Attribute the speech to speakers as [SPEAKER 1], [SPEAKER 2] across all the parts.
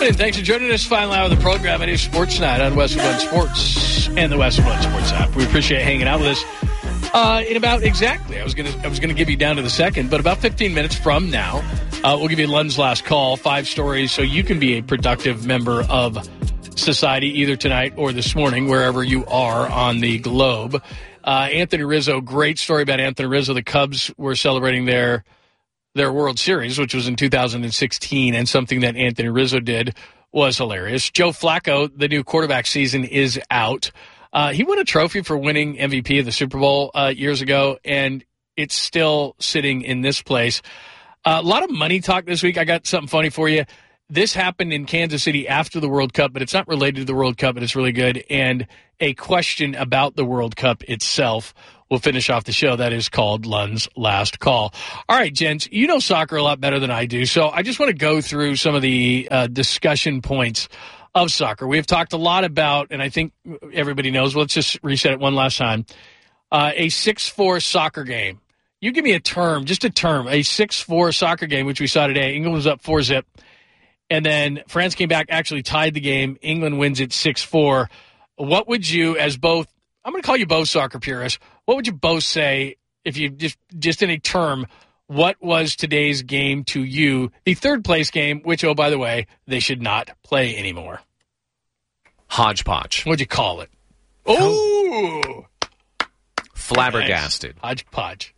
[SPEAKER 1] morning. Thanks for joining us. Final hour of the program. It is Sports Night on Westwood One Sports and the Westwood One Sports app. We appreciate hanging out with us. In about exactly, I was gonna give you down to the second, but about 15 minutes from now, we'll give you Lund's last call, 5 stories, so you can be a productive member of society either tonight or this morning, wherever you are on the globe. Anthony Rizzo, great story about Anthony Rizzo. The Cubs were celebrating their World Series, which was in 2016, and something that Anthony Rizzo did was hilarious. Joe Flacco, the new quarterback season is out. He won a trophy for winning MVP of the Super Bowl years ago, and it's still sitting in this place. A lot of money talk this week. I got something funny for you. This happened in Kansas City after the World Cup, but it's not related to the World Cup, but it's really good. And a question about the World Cup itself. We'll finish off the show. That is called Lund's Last Call. All right, gents, you know soccer a lot better than I do, so I just want to go through some of the discussion points of soccer. We have talked a lot about, and I think everybody knows, let's just reset it one last time, a 6-4 soccer game. You give me a term, just a term, a 6-4 soccer game, which we saw today. England was up 4-0, and then France came back, actually tied the game. England wins it 6-4. What would you, as both, I'm going to call you both soccer purists, what would you both say if you just in a term, what was today's game to you? The third place game, which, oh, by the way, they should not play anymore.
[SPEAKER 2] Hodgepodge.
[SPEAKER 1] What'd you call it? Oh!
[SPEAKER 2] Flabbergasted.
[SPEAKER 1] Nice. Hodgepodge.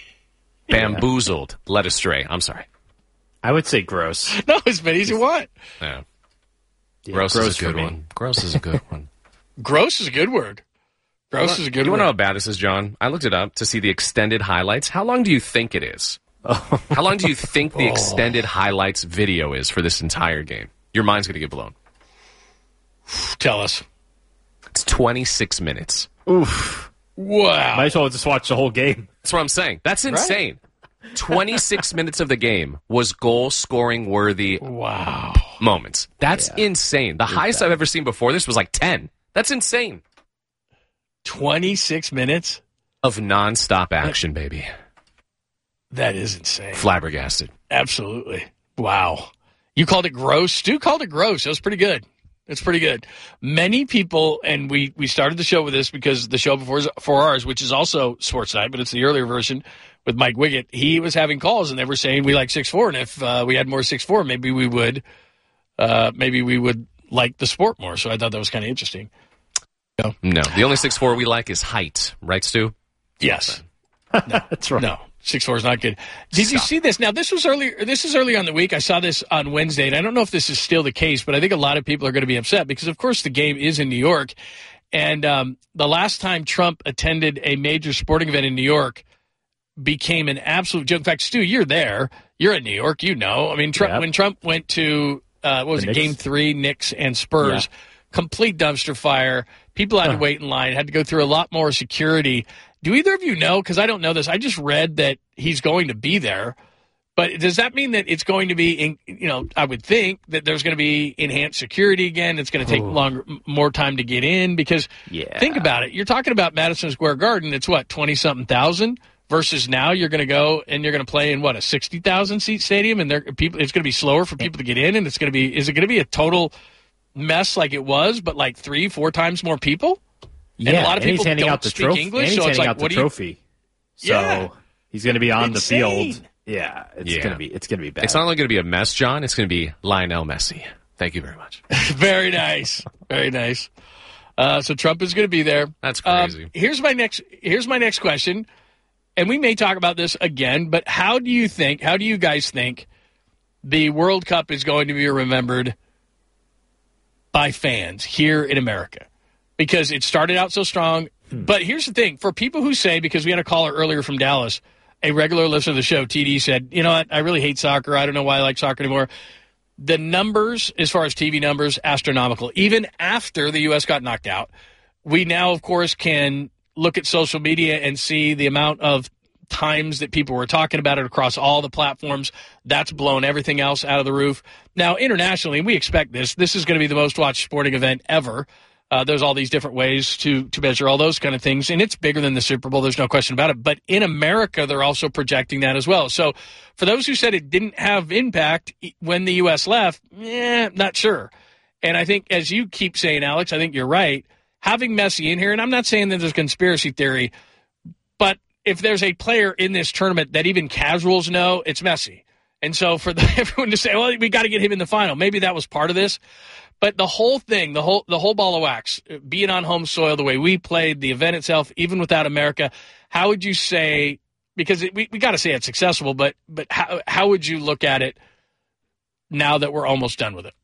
[SPEAKER 2] Bamboozled. Led astray. I'm sorry.
[SPEAKER 3] I would say gross.
[SPEAKER 1] No, as many as you want.
[SPEAKER 2] Yeah.
[SPEAKER 3] Yeah,
[SPEAKER 2] Gross is a good
[SPEAKER 3] for me.
[SPEAKER 2] one. Gross is a good one.
[SPEAKER 1] Gross is a good word. Gross is a good
[SPEAKER 2] You
[SPEAKER 1] word.
[SPEAKER 2] want to know how bad this is, John? I looked it up to see the extended highlights. How long do you think it is? How long do you think the extended highlights video is for this entire game? Your mind's going to get blown.
[SPEAKER 1] Tell us.
[SPEAKER 2] It's 26 minutes.
[SPEAKER 3] Oof.
[SPEAKER 1] Wow.
[SPEAKER 3] Might as well just watch the whole game.
[SPEAKER 2] That's what I'm saying. That's insane. 26 minutes of the game was goal-scoring worthy
[SPEAKER 1] Wow.
[SPEAKER 2] moments. That's insane. The highest I've ever seen before this was like 10. That's insane.
[SPEAKER 1] 26 minutes?
[SPEAKER 2] Of nonstop action, baby.
[SPEAKER 1] That is insane.
[SPEAKER 2] Flabbergasted.
[SPEAKER 1] Absolutely. Wow. You called it gross? Stu called it gross. That was pretty good. It's pretty good. Many people, and we started the show with this because the show before ours, which is also Sports Night, but it's the earlier version with Mike Wiggett, he was having calls, and they were saying we like 6-4, and if we had more 6-4, maybe we would like the sport more. So I thought that was kind of interesting.
[SPEAKER 2] No. The only 6'4" we like is height. Right, Stu?
[SPEAKER 1] Yes.
[SPEAKER 3] No, that's right.
[SPEAKER 1] No. 6'4" is not good. Did you see this? Now, this is early on the week. I saw this on Wednesday, and I don't know if this is still the case, but I think a lot of people are going to be upset because, of course, the game is in New York. And the last time Trump attended a major sporting event in New York became an absolute joke. In fact, Stu, you're there. You're in New York. You know. I mean, when Trump went to, Game 3, Knicks and Spurs, complete dumpster fire. People had to wait in line, had to go through a lot more security. Do either of you know, because I don't know this, I just read that he's going to be there, but does that mean that it's going to be, I would think that there's going to be enhanced security again, it's going to take more time to get in, because think about it, you're talking about Madison Square Garden, it's what, 20-something thousand, versus now you're going to go and you're going to play in, what, a 60,000 seat stadium, and it's going to be slower for people to get in, and is it going to be a total mess like it was, but like 3-4 times more people?
[SPEAKER 3] Yeah,
[SPEAKER 1] and a lot of people
[SPEAKER 3] handing
[SPEAKER 1] don't
[SPEAKER 3] out the
[SPEAKER 1] speak
[SPEAKER 3] trophy.
[SPEAKER 1] English,
[SPEAKER 3] and he's
[SPEAKER 1] so it's
[SPEAKER 3] handing
[SPEAKER 1] like,
[SPEAKER 3] out
[SPEAKER 1] what
[SPEAKER 3] the
[SPEAKER 1] do you...
[SPEAKER 3] trophy. So he's going to be on the field. Yeah, it's going to be bad.
[SPEAKER 2] It's not only going to be a mess, John. It's going to be Lionel Messi. Thank you very much.
[SPEAKER 1] Very nice. Very nice. So Trump is going to be there.
[SPEAKER 2] That's crazy.
[SPEAKER 1] Here's my next question, and we may talk about this again, but how do you guys think the World Cup is going to be remembered by fans here in America? Because it started out so strong. But here's the thing. For people who say, because we had a caller earlier from Dallas, a regular listener of the show, TD, said, you know what, I really hate soccer. I don't know why I like soccer anymore. The numbers, as far as TV numbers, astronomical. Even after the U.S. got knocked out, we now, of course, can look at social media and see the amount of times that people were talking about it across all the platforms. That's blown everything else out of the roof. Now, internationally, we expect this. This is going to be the most watched sporting event ever. There's all these different ways to measure all those kind of things, and it's bigger than the Super Bowl. There's no question about it. But in America, they're also projecting that as well. So for those who said it didn't have impact when the U.S. left, not sure. And I think, as you keep saying, Alex, I think you're right. Having Messi in here, and I'm not saying that there's a conspiracy theory, but if there's a player in this tournament that even casuals know, it's Messi. And so for everyone to say, well, we got to get him in the final, maybe that was part of this. But the whole thing, the whole ball of wax, being on home soil, the way we played, the event itself, even without America, how would you say, because we got to say it's accessible, but how would you look at it now that we're almost done with it?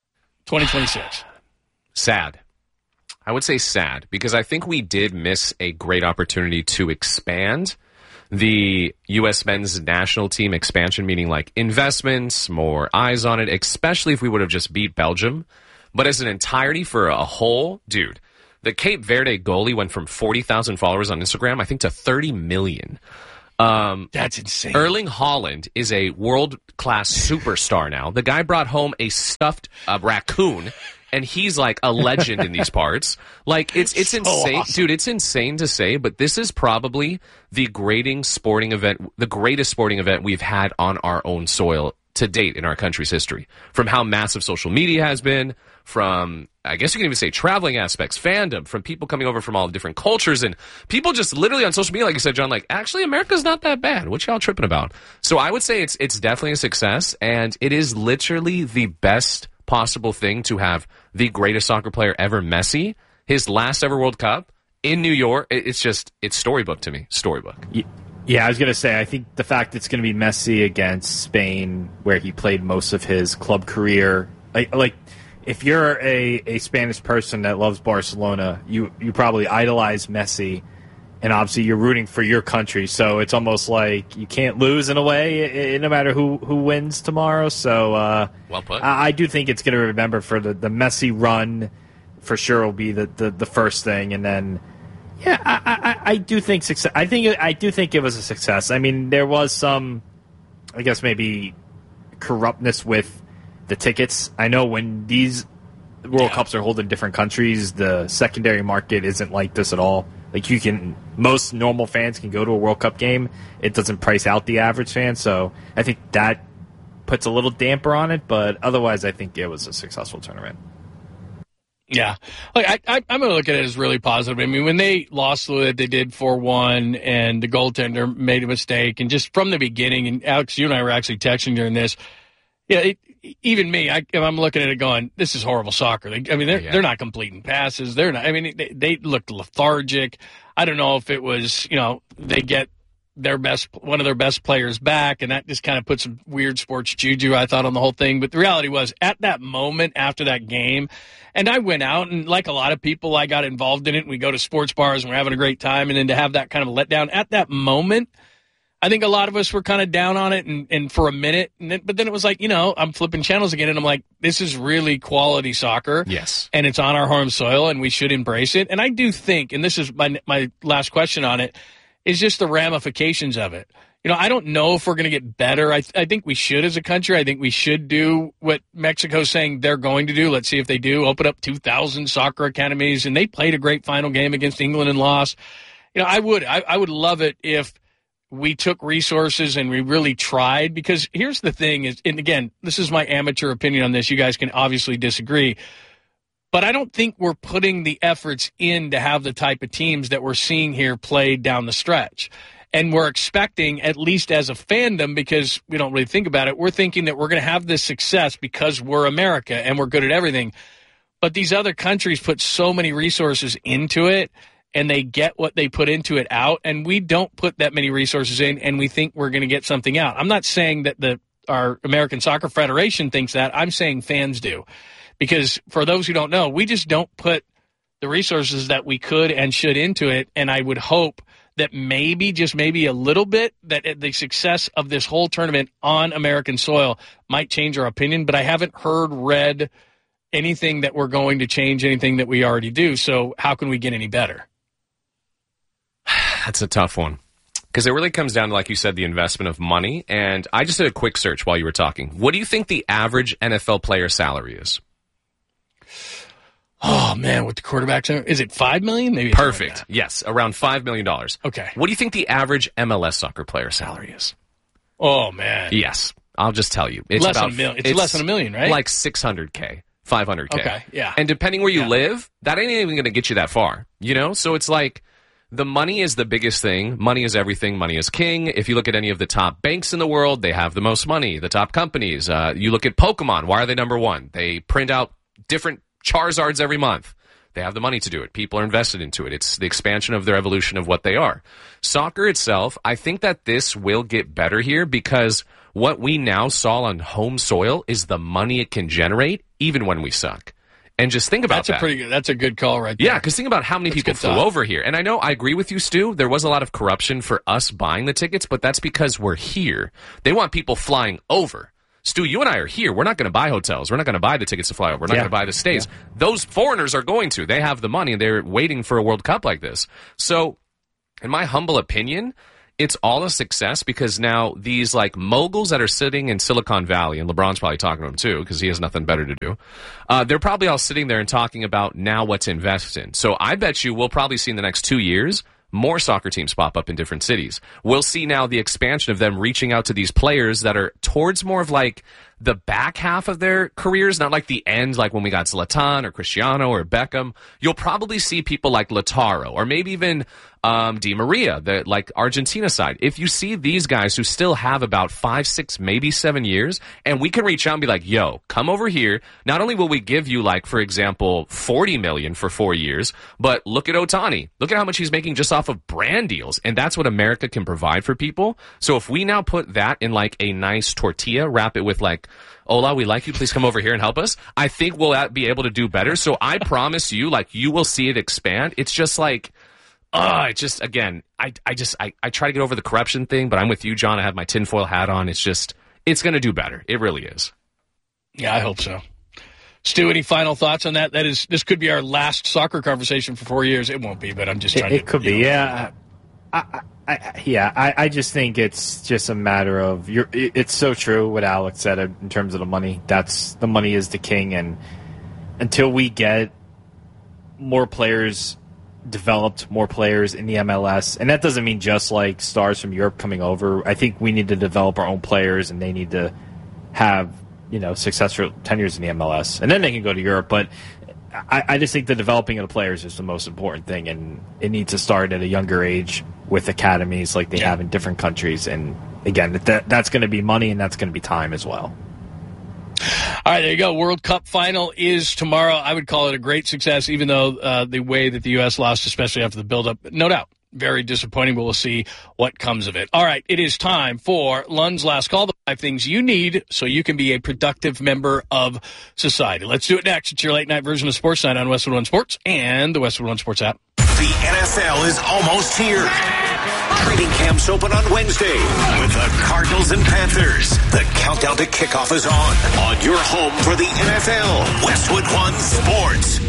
[SPEAKER 1] 2026.
[SPEAKER 2] Sad. I would say sad, because I think we did miss a great opportunity to expand the U.S. men's national team expansion, meaning like investments, more eyes on it, especially if we would have just beat Belgium. But as an entirety for a whole, dude, the Cape Verde goalie went from 40,000 followers on Instagram, I think, to 30 million.
[SPEAKER 1] That's insane.
[SPEAKER 2] Erling Haaland is a world-class superstar now. The guy brought home a stuffed raccoon, and he's like a legend in these parts. Like, it's
[SPEAKER 1] so
[SPEAKER 2] insane.
[SPEAKER 1] awesome.
[SPEAKER 2] Dude, it's insane to say, but this is probably the greatest sporting event we've had on our own soil to date in our country's history. From how massive social media has been, from, I guess you can even say, traveling aspects, fandom, from people coming over from all different cultures, and people just literally on social media, like you said, John, like, actually, America's not that bad. What y'all tripping about? So I would say it's definitely a success, and it is literally the best possible thing to have the greatest soccer player ever, Messi, his last ever World Cup in New York. It's storybook to me. Storybook.
[SPEAKER 3] Yeah, I was going to say, I think the fact it's going to be Messi against Spain, where he played most of his club career, like if you're a Spanish person that loves Barcelona, you probably idolize Messi, and obviously you're rooting for your country, so it's almost like you can't lose in a way, no matter who wins tomorrow. So
[SPEAKER 2] well put.
[SPEAKER 3] I do think it's going to remember for the Messi run, for sure will be the first thing, and then yeah, I do think success. I do think it was a success. I mean, there was some, I guess maybe corruptness with the tickets. I know when these World Cups are held in different countries, the secondary market isn't like this at all. Like, most normal fans can go to a World Cup game. It doesn't price out the average fan, so I think that puts a little damper on it, but otherwise I think it was a successful tournament.
[SPEAKER 1] Yeah. Like, I'm going to look at it as really positive. I mean, when they lost the way that they did 4-1 and the goaltender made a mistake, and just from the beginning, and Alex, you and I were actually texting during this, yeah, even me, I'm looking at it going, this is horrible soccer. They're not completing passes. They're not. I mean, they looked lethargic. I don't know if it was, they get one of their best players back, and that just kind of put some weird sports juju, I thought, on the whole thing. But the reality was, at that moment after that game, and I went out, and like a lot of people, I got involved in it, and we go to sports bars, and we're having a great time, and then to have that kind of a letdown at that moment, I think a lot of us were kind of down on it and for a minute. But then it was like, I'm flipping channels again, and I'm like, this is really quality soccer.
[SPEAKER 2] Yes.
[SPEAKER 1] And it's on our home soil, and we should embrace it. And I do think, and this is my last question on it, is just the ramifications of it. I don't know if we're going to get better. I think we should as a country. I think we should do what Mexico's saying they're going to do. Let's see if they do. Open up 2,000 soccer academies. And they played a great final game against England and lost. I would love it if we took resources and we really tried, because here's the thing is, and again, this is my amateur opinion on this. You guys can obviously disagree, but I don't think we're putting the efforts in to have the type of teams that we're seeing here play down the stretch. And we're expecting, at least as a fandom, because we don't really think about it, we're thinking that we're going to have this success because we're America and we're good at everything. But these other countries put so many resources into it, and they get what they put into it out, and we don't put that many resources in, and we think we're going to get something out. I'm not saying that our American Soccer Federation thinks that. I'm saying fans do. Because for those who don't know, we just don't put the resources that we could and should into it, and I would hope that maybe, just maybe a little bit, that the success of this whole tournament on American soil might change our opinion, but I haven't read anything that we're going to change anything that we already do, so how can we get any better?
[SPEAKER 2] That's a tough one, because it really comes down to, like you said, the investment of money. And I just did a quick search while you were talking. What do you think the average NFL player salary is?
[SPEAKER 1] Oh, man, with the quarterbacks, is it $5 million? Maybe
[SPEAKER 2] Perfect. Yes, around $5 million.
[SPEAKER 1] Okay.
[SPEAKER 2] What do you think the average MLS soccer player salary is?
[SPEAKER 1] Oh, man.
[SPEAKER 2] Yes, I'll just tell you. It's
[SPEAKER 1] less
[SPEAKER 2] about
[SPEAKER 1] than $1 million. It's less than $1 million, right?
[SPEAKER 2] Like $600K, $500K.
[SPEAKER 1] Okay, yeah.
[SPEAKER 2] And depending where you live, that ain't even going to get you that far, you know? So it's like the money is the biggest thing. Money is everything. Money is king. If you look at any of the top banks in the world, they have the most money. The top companies. You look at Pokemon. Why are they number one? They print out different Charizards every month. They have the money to do it. People are invested into it. It's the expansion of their evolution of what they are. Soccer itself, I think that this will get better here because what we now saw on home soil is the money it can generate even when we suck. And just think about that.
[SPEAKER 1] That's a good call right there.
[SPEAKER 2] Yeah, because think about how many people flew over here. And I know I agree with you, Stu. There was a lot of corruption for us buying the tickets, but that's because we're here. They want people flying over. Stu, you and I are here. We're not going to buy hotels. We're not going to buy the tickets to fly over. We're not going to buy the stays. Yeah. Those foreigners are going to. They have the money, and they're waiting for a World Cup like this. So, in my humble opinion, it's all a success because now these like moguls that are sitting in Silicon Valley, and LeBron's probably talking to them too because he has nothing better to do. They're probably all sitting there and talking about now what to invest in. So I bet you we'll probably see in the next 2 years more soccer teams pop up in different cities. We'll see now the expansion of them reaching out to these players that are towards more of like the back half of their careers, not like the end, like when we got Zlatan or Cristiano or Beckham. You'll probably see people like Lautaro or maybe even Di Maria, the like Argentina side. If you see these guys who still have about 5, 6, maybe 7 years, and we can reach out and be like, yo, come over here. Not only will we give you like, for example, $40 million for 4 years, but look at Ohtani. Look at how much he's making just off of brand deals. And that's what America can provide for people. So if we now put that in like a nice tortilla, wrap it with like, Ola, we like you. Please come over here and help us. I think we'll be able to do better. So I promise you, like, you will see it expand. It's just like, I try to get over the corruption thing, but I'm with you, John. I have my tinfoil hat on. It's going to do better. It really is.
[SPEAKER 1] Yeah, I hope so. Stu, any final thoughts on that? This could be our last soccer conversation for 4 years. It won't be, but I'm just trying to.
[SPEAKER 3] It could be, yeah. I just think it's just a matter of it's so true what Alex said in terms of the money. The money is the king, and until we get more players developed, more players in the MLS, and that doesn't mean just like stars from Europe coming over. I think we need to develop our own players, and they need to have successful tenures in the MLS, and then they can go to Europe. But I just think the developing of the players is the most important thing, and it needs to start at a younger age with academies like they have in different countries. And again, that's going to be money, and that's going to be time as well.
[SPEAKER 1] All right, there you go. World Cup final is tomorrow. I would call it a great success, even though the way that the U.S. lost, especially after the build-up, no doubt, very disappointing, but we'll see what comes of it. All right, it is time for Lund's Last Call, the 5 things you need so you can be a productive member of society. Let's do it next. It's your late-night version of Sports Night on Westwood One Sports and the Westwood One Sports app.
[SPEAKER 4] The NFL is almost here. Training camps open on Wednesday with the Cardinals and Panthers. The countdown to kickoff is on your home for the NFL, Westwood One Sports.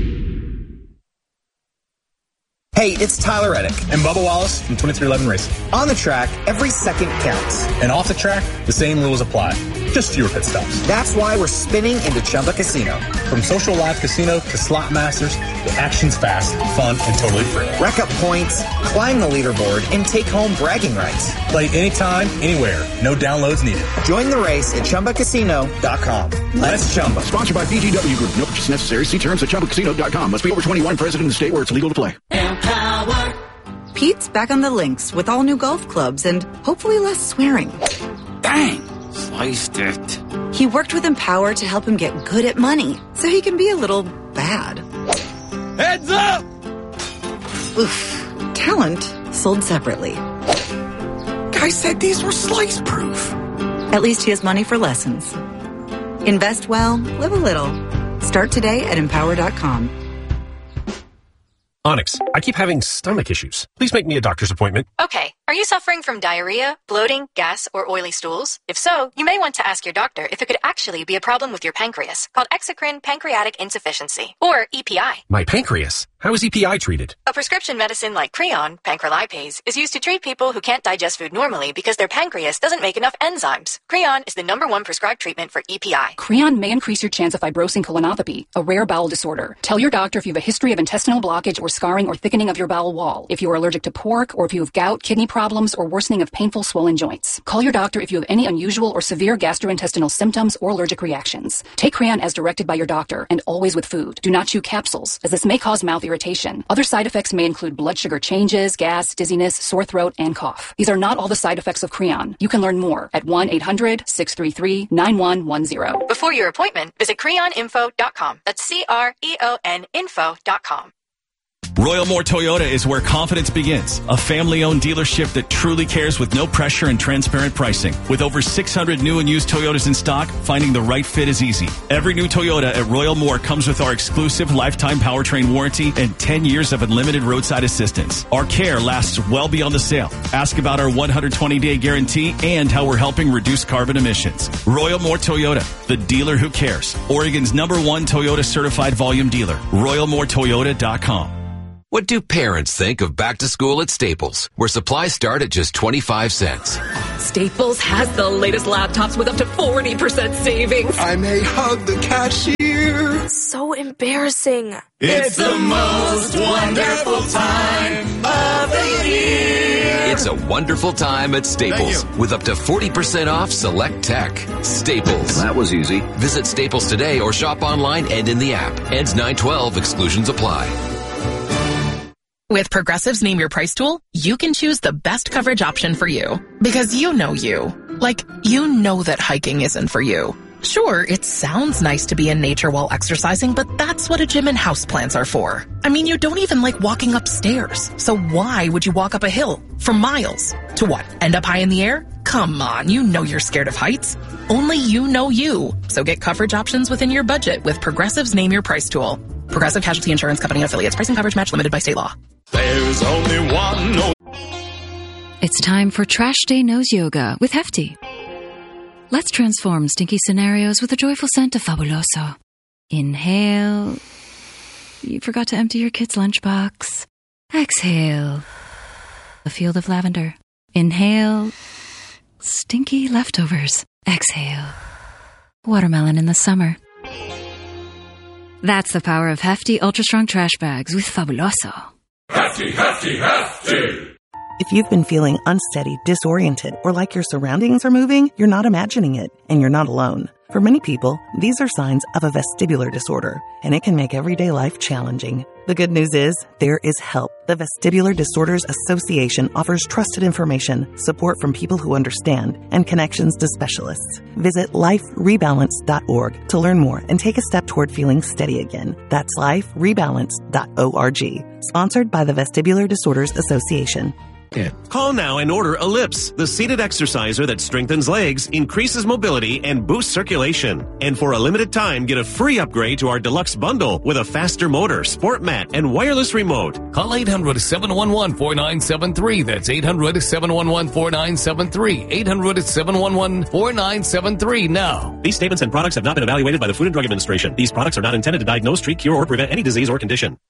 [SPEAKER 5] Hey, it's Tyler Reddick
[SPEAKER 6] and Bubba Wallace from 2311 Racing.
[SPEAKER 5] On the track, every second counts.
[SPEAKER 6] And off the track, the same rules apply. Just fewer pit stops.
[SPEAKER 5] That's why we're spinning into Chumba Casino.
[SPEAKER 6] From social live casino to slot masters, the action's fast, fun, and totally free.
[SPEAKER 5] Rack up points, climb the leaderboard, and take home bragging rights.
[SPEAKER 6] Play anytime, anywhere. No downloads needed.
[SPEAKER 5] Join the race at ChumbaCasino.com. Let's Chumba.
[SPEAKER 7] Sponsored by VGW Group. No purchase necessary. See terms at ChumbaCasino.com. Must be over 21, present in the state where it's legal to play.
[SPEAKER 8] Empower. Pete's back on the links with all new golf clubs and hopefully less swearing.
[SPEAKER 7] Dang! Sliced it.
[SPEAKER 8] He worked with Empower to help him get good at money so he can be a little bad.
[SPEAKER 7] Heads up!
[SPEAKER 8] Oof. Talent sold separately.
[SPEAKER 7] Guy said these were slice proof.
[SPEAKER 8] At least he has money for lessons. Invest well, live a little. Start today at Empower.com.
[SPEAKER 9] Onyx, I keep having stomach issues. Please make me a doctor's appointment.
[SPEAKER 10] Okay,
[SPEAKER 9] Are you suffering from diarrhea, bloating, gas, or oily stools? If so, you may want to ask your doctor if it could actually be a problem with your pancreas, called exocrine pancreatic insufficiency, or EPI.
[SPEAKER 10] My pancreas? How is EPI treated?
[SPEAKER 9] A prescription medicine like Creon, pancrelipase, is used to treat people who can't digest food normally because their pancreas doesn't make enough enzymes. Creon is the #1 prescribed treatment for EPI.
[SPEAKER 11] Creon may increase your chance of fibrosing colonopathy, a rare bowel disorder. Tell your doctor if you have a history of intestinal blockage or scarring or thickening of your bowel wall, if you are allergic to pork, or if you have gout, kidney problems, or worsening of painful swollen joints. Call your doctor if you have any unusual or severe gastrointestinal symptoms or allergic reactions. Take Creon as directed by your doctor, and always with food. Do not chew capsules, as this may cause mouth irritation. Other side effects may include blood sugar changes, gas, dizziness, sore throat, and cough. These are not all the side effects of Creon. You can learn more at 1-800-633-9110.
[SPEAKER 9] Before your appointment, visit creoninfo.com. That's CREON info.com.
[SPEAKER 12] Royal Moore Toyota is where confidence begins. A family-owned dealership that truly cares with no pressure and transparent pricing. With over 600 new and used Toyotas in stock, finding the right fit is easy. Every new Toyota at Royal Moore comes with our exclusive lifetime powertrain warranty and 10 years of unlimited roadside assistance. Our care lasts well beyond the sale. Ask about our 120-day guarantee and how we're helping reduce carbon emissions. Royal Moore Toyota, the dealer who cares. Oregon's #1 Toyota certified volume dealer. RoyalMooreToyota.com.
[SPEAKER 13] What do parents think of back to school at Staples, where supplies start at just 25 cents?
[SPEAKER 14] Staples has the latest laptops with up to 40% savings.
[SPEAKER 15] I may hug the cashier.
[SPEAKER 16] So embarrassing.
[SPEAKER 15] It's the most wonderful time of the year.
[SPEAKER 13] It's a wonderful time at Staples with up to 40% off select tech. Staples.
[SPEAKER 10] That was easy.
[SPEAKER 13] Visit Staples today or shop online and in the app. Ends 9/12. Exclusions apply.
[SPEAKER 17] With Progressive's Name Your Price tool, you can choose the best coverage option for you. Because you know you. Like, you know that hiking isn't for you. Sure, it sounds nice to be in nature while exercising, but that's what a gym and houseplants are for. I mean, you don't even like walking upstairs. So why would you walk up a hill for miles? To what, end up high in the air? Come on, you know you're scared of heights. Only you know you. So get coverage options within your budget with Progressive's Name Your Price tool. Progressive Casualty Insurance Company affiliates. Pricing coverage match limited by state law.
[SPEAKER 15] There's only one.
[SPEAKER 18] It's time for Trash Day Nose Yoga with Hefty. Let's transform stinky scenarios with the joyful scent of Fabuloso. Inhale. You forgot to empty your kid's lunchbox. Exhale. A field of lavender. Inhale. Stinky leftovers. Exhale. Watermelon in the summer. That's the power of Hefty Ultra Strong Trash Bags with Fabuloso.
[SPEAKER 19] Hefty, hefty, hefty!
[SPEAKER 20] If you've been feeling unsteady, disoriented, or like your surroundings are moving, you're not imagining it, and you're not alone. For many people, these are signs of a vestibular disorder, and it can make everyday life challenging. The good news is, there is help. The Vestibular Disorders Association offers trusted information, support from people who understand, and connections to specialists. Visit liferebalance.org to learn more and take a step toward feeling steady again. That's liferebalance.org. Sponsored by the Vestibular Disorders Association.
[SPEAKER 21] Call now and order Ellipse, the seated exerciser that strengthens legs, increases mobility, and boosts circulation. And for a limited time, get a free upgrade to our deluxe bundle with a faster motor, sport mat, and wireless remote.
[SPEAKER 22] Call 800-711-4973. That's 800-711-4973. 800-711-4973 now.
[SPEAKER 21] These statements and products have not been evaluated by the Food and Drug Administration. These products are not intended to diagnose, treat, cure, or prevent any disease or condition.